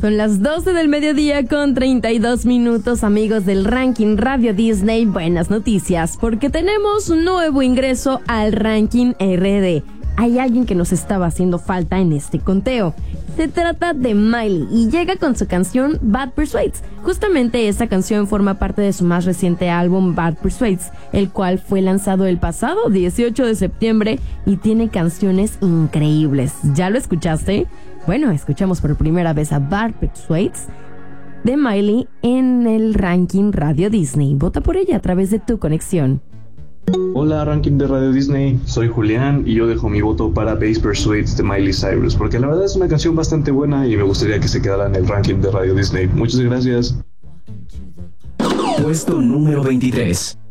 Son las 12 del mediodía con 32 minutos, amigos del ranking Radio Disney. Buenas noticias, porque tenemos un nuevo ingreso al ranking RD. Hay alguien que nos estaba haciendo falta en este conteo. Se trata de Miley y llega con su canción Bad Persuades. Justamente esta canción forma parte de su más reciente álbum Bad Persuades, el cual fue lanzado el pasado 18 de septiembre y tiene canciones increíbles. ¿Ya lo escuchaste? Bueno, escuchamos por primera vez a Bad Persuades de Miley en el ranking Radio Disney. Vota por ella a través de tu conexión. Hola, ranking de Radio Disney, soy Julián y yo dejo mi voto para Bad Persuades de Miley Cyrus, porque la verdad es una canción bastante buena y me gustaría que se quedara en el ranking de Radio Disney. Muchas gracias. Puesto número 23.